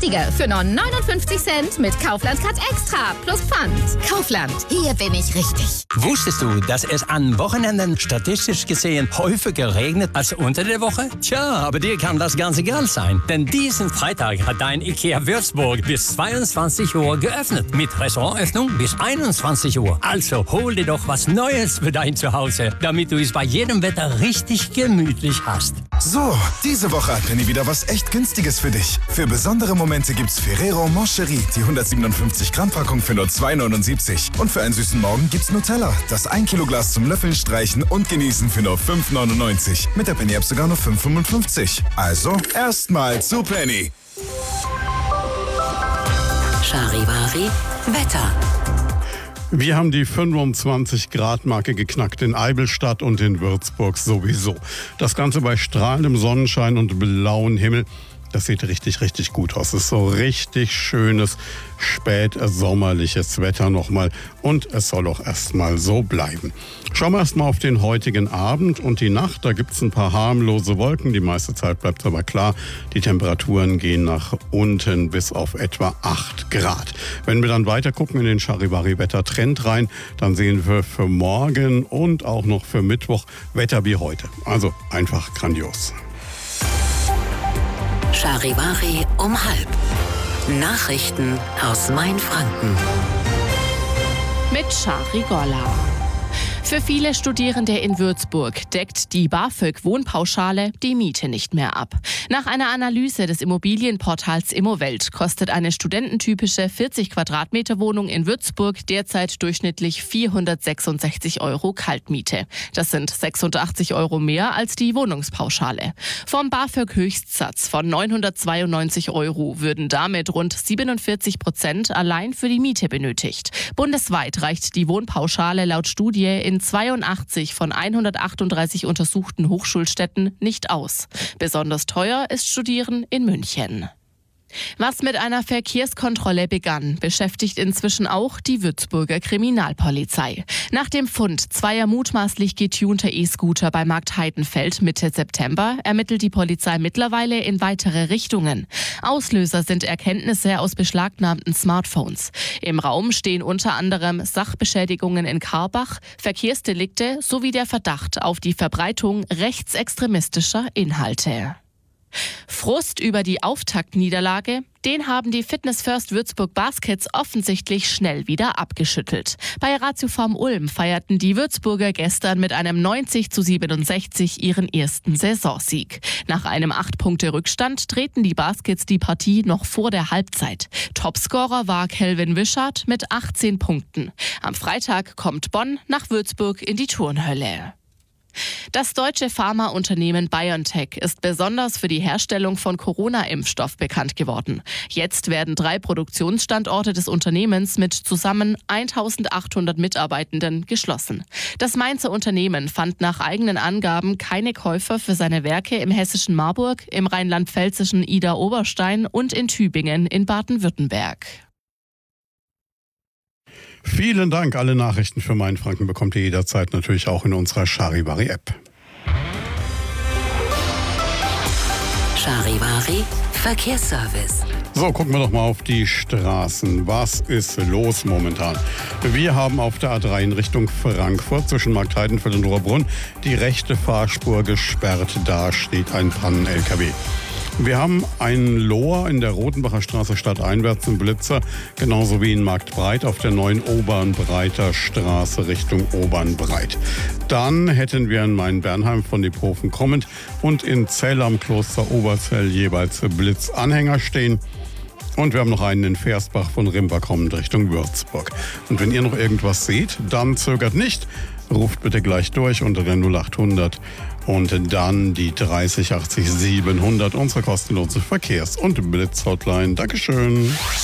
günstiger für nur 59 Cent mit Kaufland Cut Extra plus Pfand. Kaufland, hier bin ich richtig. Wusstest du, dass es an Wochenenden statistisch gesehen häufiger regnet als unter der Woche? Tja, aber dir kann das ganz egal sein. Denn diesen Freitag hat dein IKEA Würzburg bis 22 Uhr geöffnet. Mit Restaurantöffnung bis 21 Uhr. Also hol dir doch was Neues für dein Zuhause, damit du es bei jedem Wetter richtig gemütlich hast. So, diese Woche hat Penny wieder was echt Günstiges für dich. Für besondere Momente gibt's Ferrero Moncherie, die 157 Gramm Packung für nur 2,79. Und für einen süßen Morgen gibt's Nutella, das 1 Kilo Glas zum Löffeln, Streichen und Genießen für nur 5,99. Mit der Penny-App sogar nur 5,55. Also, erstmal zu Penny. Charivari Wetter. Wir haben die 25-Grad-Marke geknackt in Eibelstadt und in Würzburg sowieso. Das Ganze bei strahlendem Sonnenschein und blauem Himmel. Das sieht richtig, richtig gut aus. Es ist so richtig schönes, spätsommerliches Wetter nochmal. Und es soll auch erstmal so bleiben. Schauen wir erstmal auf den heutigen Abend und die Nacht. Da gibt es ein paar harmlose Wolken. Die meiste Zeit bleibt es aber klar. Die Temperaturen gehen nach unten bis auf etwa 8 Grad. Wenn wir dann weiter gucken in den Charivari-Wetter-Trend rein, dann sehen wir für morgen und auch noch für Mittwoch Wetter wie heute. Also einfach grandios. Charivari um 12:30. Nachrichten aus Mainfranken. Mit Shari Golla. Für viele Studierende in Würzburg deckt die BAföG-Wohnpauschale die Miete nicht mehr ab. Nach einer Analyse des Immobilienportals Immowelt kostet eine studententypische 40 Quadratmeter Wohnung in Würzburg derzeit durchschnittlich 466 € Kaltmiete. Das sind 86 € mehr als die Wohnungspauschale. Vom BAföG-Höchstsatz von 992 € würden damit rund 47% allein für die Miete benötigt. Bundesweit reicht die Wohnpauschale laut Studie in 82 von 138 untersuchten Hochschulstädten nicht aus. Besonders teuer ist Studieren in München. Was mit einer Verkehrskontrolle begann, beschäftigt inzwischen auch die Würzburger Kriminalpolizei. Nach dem Fund zweier mutmaßlich getunter E-Scooter bei Markt Heidenfeld Mitte September ermittelt die Polizei mittlerweile in weitere Richtungen. Auslöser sind Erkenntnisse aus beschlagnahmten Smartphones. Im Raum stehen unter anderem Sachbeschädigungen in Karbach, Verkehrsdelikte sowie der Verdacht auf die Verbreitung rechtsextremistischer Inhalte. Frust über die Auftaktniederlage, den haben die Fitness First Würzburg Baskets offensichtlich schnell wieder abgeschüttelt. Bei Ratiofarm Ulm feierten die Würzburger gestern mit einem 90:67 ihren ersten Saisonsieg. Nach einem 8-Punkte-Rückstand drehten die Baskets die Partie noch vor der Halbzeit. Topscorer war Kelvin Wischardt mit 18 Punkten. Am Freitag kommt Bonn nach Würzburg in die Turnhölle. Das deutsche Pharmaunternehmen BioNTech ist besonders für die Herstellung von Corona-Impfstoff bekannt geworden. Jetzt werden 3 Produktionsstandorte des Unternehmens mit zusammen 1.800 Mitarbeitenden geschlossen. Das Mainzer Unternehmen fand nach eigenen Angaben keine Käufer für seine Werke im hessischen Marburg, im rheinland-pfälzischen Idar-Oberstein und in Tübingen in Baden-Württemberg. Vielen Dank. Alle Nachrichten für Mainfranken bekommt ihr jederzeit natürlich auch in unserer Charivari-App. Charivari Verkehrsservice. So, gucken wir doch mal auf die Straßen. Was ist los momentan? Wir haben auf der A3 in Richtung Frankfurt zwischen Markt Heidenfeld und Rohrbrunn die rechte Fahrspur gesperrt. Da steht ein Pannen-LKW. Wir haben ein Lohr in der Rotenbacher Straße stadteinwärts im Blitzer, genauso wie in Marktbreit auf der neuen Obernbreiter Straße Richtung Obernbreit. Dann hätten wir in Main-Bernheim von Diphofen kommend und in Zell am Kloster Oberzell jeweils Blitzanhänger stehen. Und wir haben noch einen in Versbach von Rimper kommend Richtung Würzburg. Und wenn ihr noch irgendwas seht, dann zögert nicht. Ruft bitte gleich durch unter der 0800 und dann die 30 80 700, unsere kostenlose Verkehrs- und Blitz-Hotline. Dankeschön.